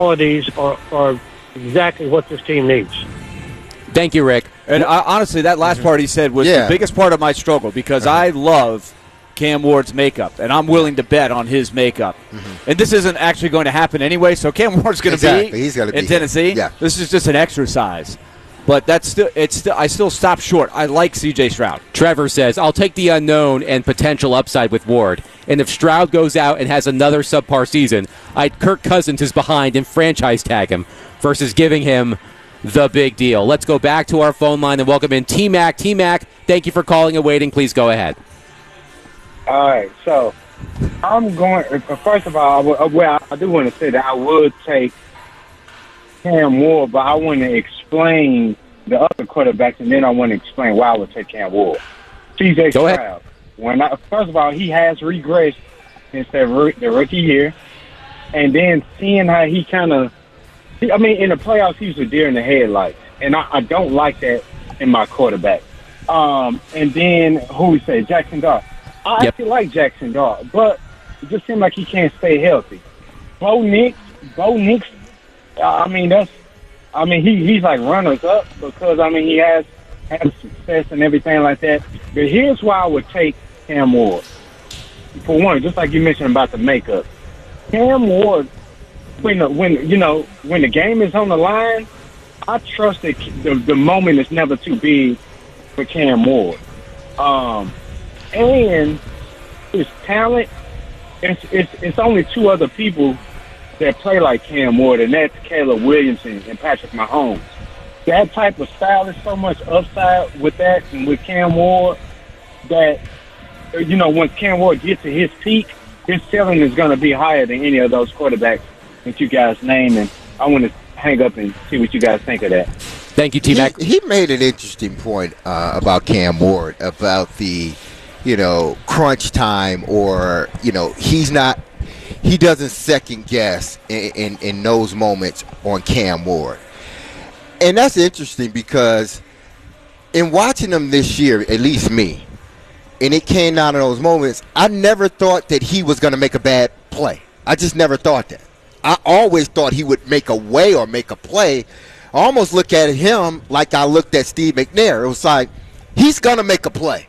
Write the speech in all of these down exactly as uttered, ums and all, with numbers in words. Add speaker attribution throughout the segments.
Speaker 1: qualities are, are exactly what this team needs.
Speaker 2: Thank you, Rick.
Speaker 3: And I, honestly, that last part he said was
Speaker 4: Yeah.
Speaker 3: the biggest part of my struggle because
Speaker 4: Uh-huh.
Speaker 3: I love Cam Ward's makeup, and I'm willing to bet on his makeup.
Speaker 4: Mm-hmm.
Speaker 3: And this isn't actually going to happen anyway, so Cam Ward's going to
Speaker 4: Exactly.
Speaker 3: be
Speaker 4: He's gonna be
Speaker 3: in
Speaker 4: here.
Speaker 3: Tennessee.
Speaker 4: Yeah.
Speaker 3: This is just an exercise. But that's still it's still I still stop short. I like C J Stroud.
Speaker 2: Trevor says, I'll take the unknown and potential upside with Ward. And if Stroud goes out and has another subpar season, I'd Kirk Cousins is behind and franchise tag him versus giving him the big deal. Let's go back to our phone line and welcome in T-Mac. T-Mac, thank you for calling and waiting. Please go ahead.
Speaker 5: All right, so I'm going. First of all, I would, well, I do want to say that I would take Cam Ward, but I want to explain the other quarterbacks, and then I want to explain why I would take Cam Ward. C J
Speaker 2: Go ahead.
Speaker 5: Stroud. When I, first of all, he has regressed since the, roo- the rookie year, and then seeing how he kind of, I mean, in the playoffs, he was a deer in the headlights, and I, I don't like that in my quarterback. Um, and then who we say, Jackson Dart. I
Speaker 2: Yep.
Speaker 5: actually like Jackson Dart, but it just seems like he can't stay healthy. Bo Nix, Bo Nix, uh, I mean, that's, I mean, he he's like runners up because, I mean, he has had success and everything like that. But here's why I would take Cam Ward. For one, just like you mentioned about the makeup, Cam Ward, when the, when you know when the game is on the line, I trust that the, the moment is never too big for Cam Ward. Um, and his talent, it's, it's it's only two other people that play like Cam Ward, and that's Caleb Williamson and Patrick Mahomes. That type of style is so much upside with that and with Cam Ward that, you know, when Cam Ward gets to his peak, his ceiling is going to be higher than any of those quarterbacks that you guys name. And I want to hang up and see what you guys think of that.
Speaker 2: Thank you, T-Mac.
Speaker 4: He, he made an interesting point uh, about Cam Ward, about the, you know, crunch time, or, you know, he's not, he doesn't second guess in, in, in those moments on Cam Ward. And that's interesting because in watching him this year, at least me, and it came out of those moments, I never thought that he was going to make a bad play. I just never thought that. I always thought he would make a way or make a play. I almost look at him like I looked at Steve McNair. It was like, he's going to make a play,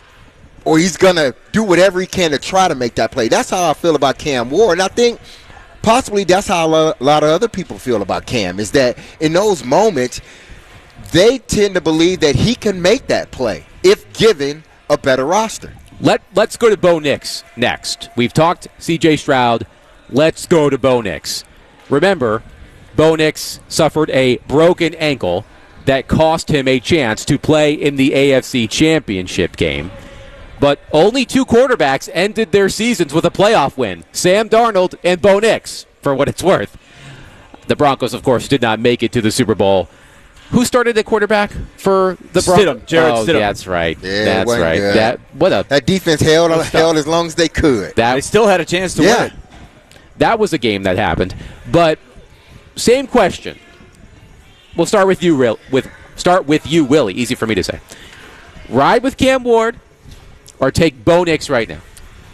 Speaker 4: or he's going to do whatever he can to try to make that play. That's how I feel about Cam Ward. And I think possibly that's how a lot of other people feel about Cam, is that in those moments, they tend to believe that he can make that play if given a better roster.
Speaker 2: Let, let's go to Bo Nix next. We've talked C J Stroud. Let's go to Bo Nix. Remember, Bo Nix suffered a broken ankle that cost him a chance to play in the A F C Championship game. But only two quarterbacks ended their seasons with a playoff win, Sam Darnold and Bo Nix, for what it's worth. The Broncos, of course, did not make it to the Super Bowl. Who started at quarterback for the Broncos?
Speaker 3: Stidham, Jared
Speaker 2: oh,
Speaker 3: Stidham.
Speaker 2: That's right.
Speaker 4: Yeah,
Speaker 2: that's
Speaker 4: wasn't
Speaker 2: right.
Speaker 4: good.
Speaker 2: That what a
Speaker 4: That defense held, held as long as they could.
Speaker 2: that
Speaker 3: They still had a chance to
Speaker 4: Yeah.
Speaker 3: win it.
Speaker 2: That was a game that happened. But same question. We'll start with you, Real. With start with you, Willie. Easy for me to say. Ride with Cam Ward, or take Bo Nix right now.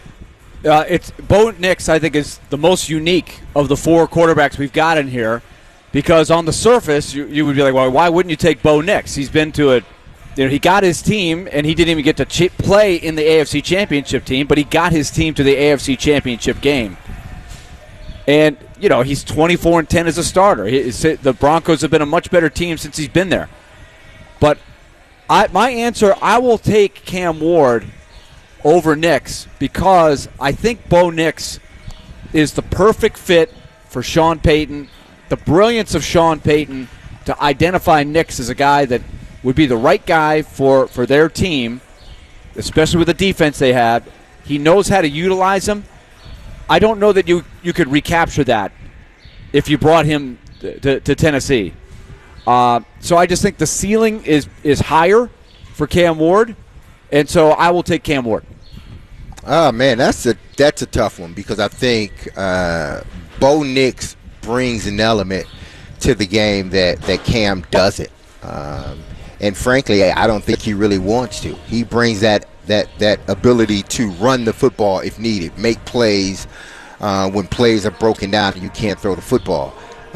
Speaker 3: Uh, it's Bo Nix, I think, is the most unique of the four quarterbacks we've got in here, because on the surface, you, you would be like, well, why wouldn't you take Bo Nix? He's been to a, you know, he got his team, and he didn't even get to ch- play in the A F C Championship team, but he got his team to the A F C Championship game. And, you know, he's twenty-four and ten as a starter. He, the Broncos have been a much better team since he's been there. But I, my answer, I will take Cam Ward over Nix, because I think Bo Nix is the perfect fit for Sean Payton. The brilliance of Sean Payton to identify Nix as a guy that would be the right guy for, for their team, especially with the defense they have. He knows how to utilize him. I don't know that you, you could recapture that if you brought him to, to, to Tennessee. Uh, so I just think the ceiling is, is higher for Cam Ward, and so I will take Cam Ward.
Speaker 4: Oh, man, that's a that's a tough one, because I think uh, Bo Nix brings an element to the game that, that Cam doesn't. Um, and frankly, I don't think he really wants to. He brings that that that ability to run the football if needed, make plays uh, when plays are broken down and you can't throw the football.